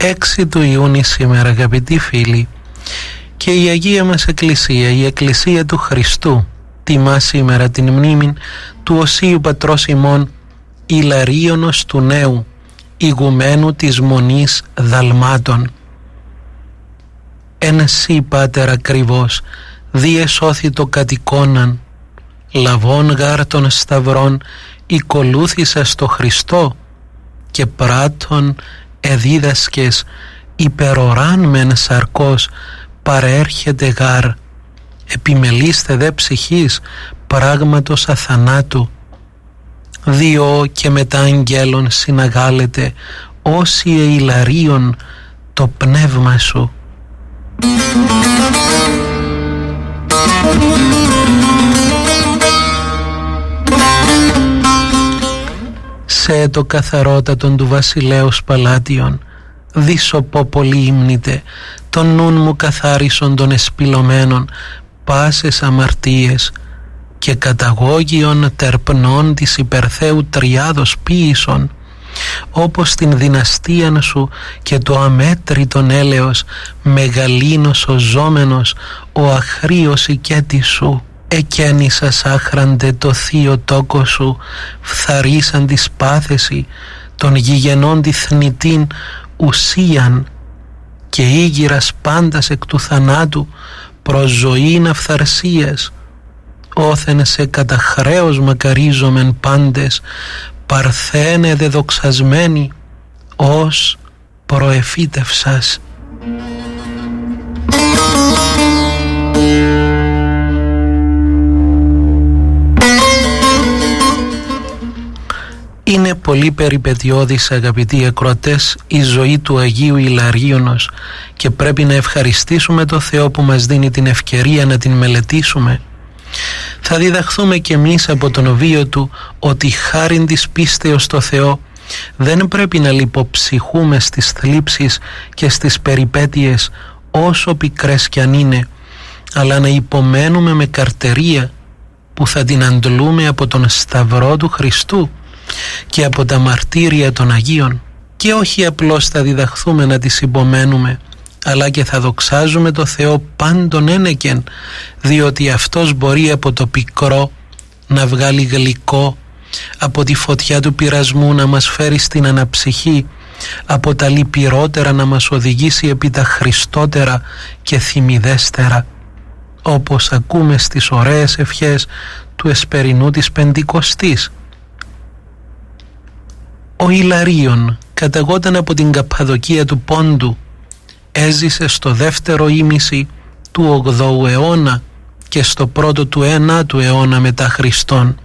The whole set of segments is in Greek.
6 του Ιούνιου σήμερα, αγαπητοί φίλοι, και η Αγία μας Εκκλησία, η Εκκλησία του Χριστού, τιμά σήμερα την μνήμη του Οσίου Πατρός ημών Ιλαρίωνος του Νέου, ηγουμένου της Μονής Δαλμάτων. Εν σύ, Πάτερ ακριβώς, διεσώθη το κατοικόναν, λαβών γάρ των σταυρών, οικολούθησα στο Χριστό, και πράττων εδίδασκες, υπεροράν μεν σαρκός, παρέρχεται γάρ, επιμελείστε δε ψυχής, πράγματος αθανάτου. Διό και μετά αγγέλων συναγάλετε, όσοι ειλαρίων το πνεύμα σου. Σε το καθαρότατον του βασιλέως παλάτιον, δίσοπο πολύ ύμνητε, τον νουν μου καθάρισον των εσπυλωμένων, πάσες αμαρτίες, και καταγώγιον τερπνών της υπερθέου τριάδος ποίησον, όπως την δυναστείαν σου και το αμέτρητον έλεος, μεγαλύνος ο ζώμενος, ο αχρίος οικέτης σου. Εκένησας άχραντε το θείο τόκο σου, φθαρίσαν τη σπάθεση, των γηγενών τη θνητήν ουσίαν, και ήγηρας πάντας εκ του θανάτου, προς ζωήν αυθαρσίας. Όθεν σε κατά χρέος μακαρίζομεν πάντες, παρθένε δεδοξασμένοι, ως προεφύτευσας. Είναι πολύ περιπετειώδης, αγαπητοί ακροατές, η ζωή του Αγίου Ιλαρίωνος, και πρέπει να ευχαριστήσουμε το Θεό που μας δίνει την ευκαιρία να την μελετήσουμε. Θα διδαχθούμε κι εμείς από τον βίο του ότι χάριν της πίστεως στο Θεό δεν πρέπει να λιποψυχούμε στις θλίψεις και στις περιπέτειες, όσο πικρές κι αν είναι, αλλά να υπομένουμε με καρτερία, που θα την αντλούμε από τον Σταυρό του Χριστού και από τα μαρτύρια των Αγίων. Και όχι απλώς θα διδαχθούμε να τις υπομένουμε, αλλά και θα δοξάζουμε το Θεό πάντων ένεκεν, διότι Αυτός μπορεί από το πικρό να βγάλει γλυκό, από τη φωτιά του πειρασμού να μας φέρει στην αναψυχή, από τα λυπηρότερα να μας οδηγήσει επί τα χριστότερα και θυμιδέστερα, όπως ακούμε στις ωραίες ευχές του εσπερινού της Πεντηκοστής. Ο Ιλαρίων καταγόταν από την Καππαδοκία του Πόντου, έζησε στο δεύτερο ήμιση του 8ου αιώνα και στο πρώτο του 9ου αιώνα μετά Χριστόν.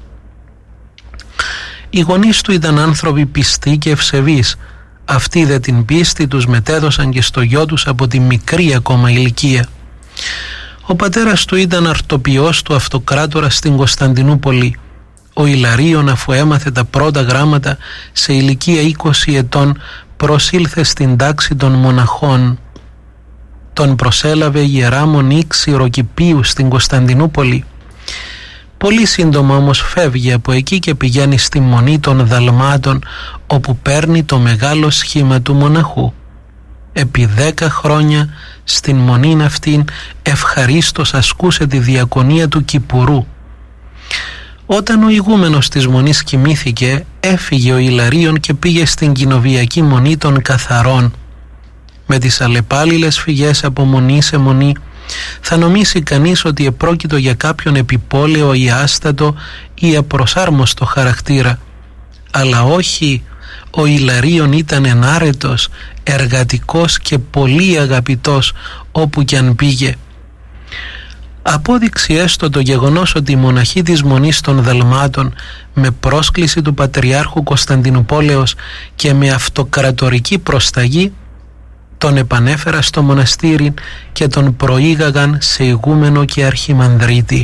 Οι γονείς του ήταν άνθρωποι πιστοί και ευσεβείς. Αυτοί δε την πίστη τους μετέδωσαν και στο γιο τους από τη μικρή ακόμα ηλικία. Ο πατέρας του ήταν αρτοποιός του αυτοκράτορα στην Κωνσταντινούπολη. Ο Ιλαρίων, αφού έμαθε τα πρώτα γράμματα σε ηλικία 20 ετών, προσήλθε στην τάξη των μοναχών. Τον προσέλαβε η Ιερά Μονή Ξηροκηπίου στην Κωνσταντινούπολη. Πολύ σύντομα όμως φεύγει από εκεί και πηγαίνει στη Μονή των Δαλμάτων, όπου παίρνει το μεγάλο σχήμα του μοναχού. Επί 10 χρόνια στην Μονήν αυτήν ευχαρίστως ασκούσε τη διακονία του Κυπουρού. Όταν ο ηγούμενος της Μονής κοιμήθηκε, έφυγε ο Ιλαρίων και πήγε στην κοινοβιακή Μονή των Καθαρών. Με τις αλλεπάλληλες φυγές από μονή σε μονή, θα νομίσει κανείς ότι επρόκειτο για κάποιον επιπόλαιο ή άστατο ή απροσάρμοστο χαρακτήρα. Αλλά όχι, ο Ιλαρίων ήταν ενάρετος, εργατικός και πολύ αγαπητός όπου κι αν πήγε. Απόδειξη έστω το γεγονός ότι οι μοναχοί της Μονής των Δαλμάτων, με πρόσκληση του Πατριάρχου Κωνσταντινουπόλεως και με αυτοκρατορική προσταγή, τον επανέφερα στο μοναστήρι και τον προήγαγαν σε ηγούμενο και αρχιμανδρίτη.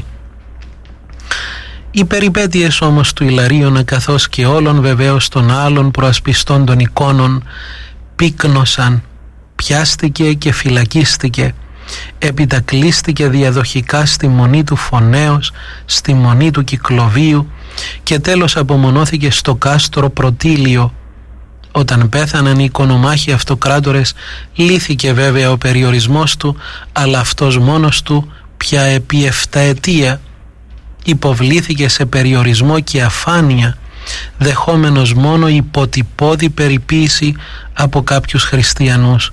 Οι περιπέτειες όμως του Ιλαρίωνα, καθώς και όλων βεβαίως των άλλων προασπιστών των εικόνων, πύκνωσαν, πιάστηκε και φυλακίστηκε, έπειτα κλείστηκε διαδοχικά στη Μονή του Φωνέως, στη Μονή του Κυκλοβίου και τέλος απομονώθηκε στο κάστρο Πρωτήλιο, Όταν πέθαναν οι οικονομάχοι αυτοκράτορες, λύθηκε βέβαια ο περιορισμός του, αλλά αυτός μόνος του πια επί 7 ετία υποβλήθηκε σε περιορισμό και αφάνεια, δεχόμενος μόνο υποτυπώδη περιποίηση από κάποιους χριστιανούς.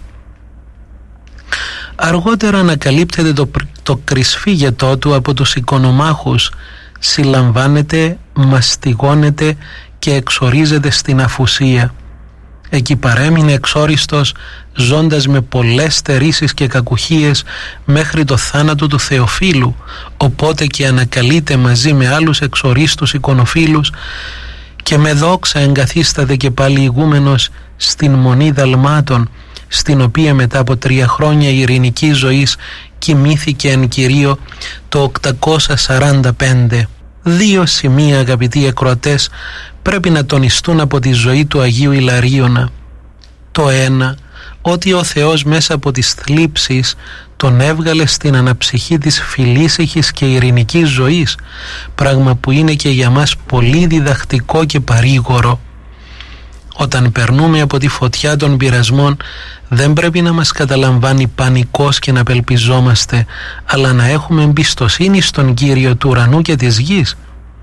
Αργότερα ανακαλύπτεται το κρυσφύγετό του από τους οικονομάχους, συλλαμβάνεται, μαστιγώνεται και εξορίζεται στην αφουσία. Εκεί παρέμεινε εξόριστος, ζώντας με πολλές στερήσεις και κακουχίες μέχρι το θάνατο του Θεοφύλου, οπότε και ανακαλείται μαζί με άλλους εξορίστους εικονοφίλους και με δόξα εγκαθίσταται και πάλι ηγούμενος στην Μονή Δαλμάτων, στην οποία μετά από 3 χρόνια ειρηνικής ζωής κοιμήθηκε εν Κυρίω το 845. 2 σημεία, αγαπητοί ακροατές, πρέπει να τονιστούν από τη ζωή του Αγίου Ιλαρίωνα. Το ένα, ότι ο Θεός μέσα από τις θλίψεις τον έβγαλε στην αναψυχή της φιλήσυχης και ειρηνικής ζωής, πράγμα που είναι και για μας πολύ διδακτικό και παρήγορο. Όταν περνούμε από τη φωτιά των πειρασμών, δεν πρέπει να μας καταλαμβάνει πανικός και να απελπιζόμαστε, αλλά να έχουμε εμπιστοσύνη στον Κύριο του ουρανού και της γης.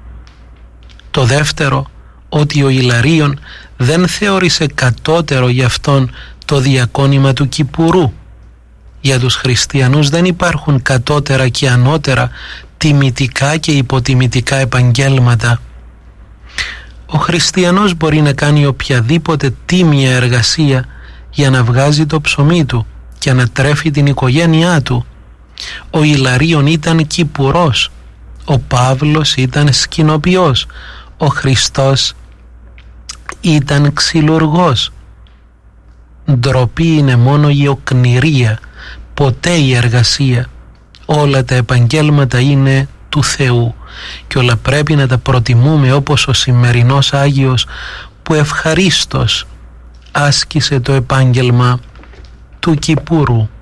Το δεύτερο, ότι ο Ιλαρίων δεν θεώρησε κατώτερο για αυτόν το διακόνημα του Κυπουρού. Για τους χριστιανούς δεν υπάρχουν κατώτερα και ανώτερα, τιμητικά και υποτιμητικά επαγγέλματα. Ο χριστιανός μπορεί να κάνει οποιαδήποτε τίμια εργασία για να βγάζει το ψωμί του και να τρέφει την οικογένειά του. Ο Ιλαρίων ήταν κυπουρός, ο Παύλος ήταν σκηνοποιός, ο Χριστός ήταν ξυλουργός. Ντροπή είναι μόνο η οκνηρία, ποτέ η εργασία. Όλα τα επαγγέλματα είναι του Θεού και όλα πρέπει να τα προτιμούμε, όπως ο σημερινός Άγιος που ευχαρίστως άσκησε το επάγγελμα του Κυπουρού.